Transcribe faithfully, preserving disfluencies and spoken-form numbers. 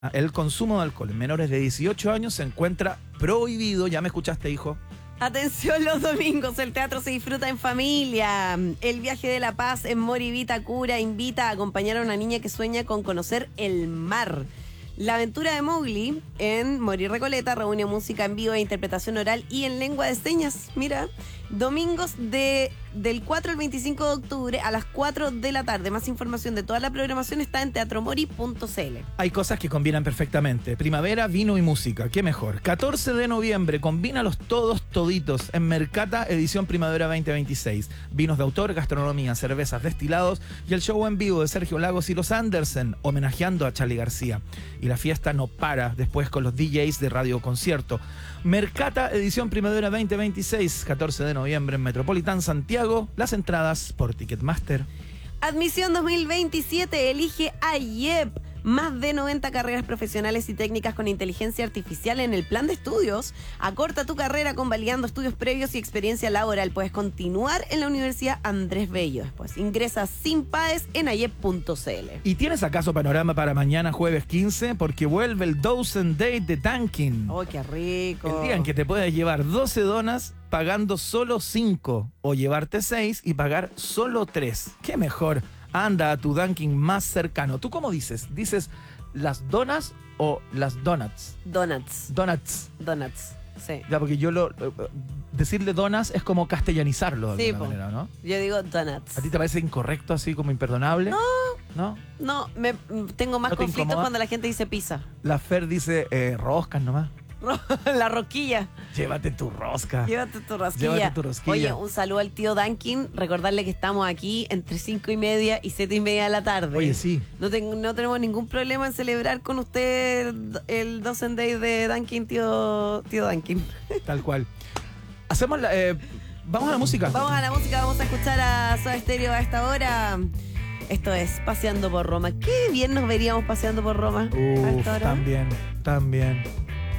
El consumo de alcohol en menores de dieciocho años se encuentra prohibido. ¿Ya me escuchaste, hijo? Atención, los domingos el teatro se disfruta en familia. El viaje de la paz en Moribita Cura invita a acompañar a una niña que sueña con conocer el mar. La aventura de Mowgli en Mori Recoleta reúne música en vivo e interpretación oral y en lengua de señas. Mira, domingos de, del cuatro al veinticinco de octubre a las cuatro de la tarde. Más información de toda la programación está en teatromori punto cl. Hay cosas que combinan perfectamente. Primavera, vino y música. ¿Qué mejor? catorce de noviembre, combínalos todos, toditos. En Mercata, edición Primavera veinte veintiséis. Vinos de autor, gastronomía, cervezas, destilados y el show en vivo de Sergio Lagos y los Andersen, homenajeando a Charly García. Y la fiesta no para después con los D Js de Radio Concierto. Mercata, edición Primavera veinte veintiséis, catorce de noviembre en Metropolitan Santiago. Las entradas por Ticketmaster. Admisión dos mil veintisiete, elige a I E P. Más de noventa carreras profesionales y técnicas con inteligencia artificial en el plan de estudios. Acorta tu carrera convalidando estudios previos y experiencia laboral. Puedes continuar en la Universidad Andrés Bello después. Ingresa sin paes en I E P punto cl. ¿Y tienes acaso panorama para mañana jueves quince? Porque vuelve el Dozen Date de Dunkin'. ¡Oh, qué rico! El día en que te puedes llevar doce donas pagando solo cinco. O llevarte seis y pagar solo tres. ¿Qué mejor? Anda a tu Dunkin' más cercano. ¿Tú cómo dices? ¿Dices las donas o las donuts? Donuts. Donuts. Donuts, sí. Ya, porque yo lo... Decirle donas es como castellanizarlo de sí, alguna po. manera, ¿no? Yo digo donuts. ¿A ti te parece incorrecto, así como imperdonable? No. ¿No? No, me, tengo más ¿No te conflictos incomoda? cuando la gente dice pizza. La Fer dice eh, roscas nomás. La rosquilla. Llévate tu rosca. Llévate tu rosquilla. Llévate tu rosquilla. Oye, un saludo al tío Dunkin'. Recordarle que estamos aquí entre cinco y media y siete y media de la tarde. Oye, sí. No, ten, no tenemos ningún problema en celebrar con usted el, el Dozen Days de Dunkin', tío, tío Dunkin'. Tal cual. Hacemos la... Eh, vamos a la música. Vamos a la música, vamos a escuchar a Soda Stereo a esta hora. Esto es Paseando por Roma. Qué bien nos veríamos paseando por Roma a Uf, esta hora. también, también.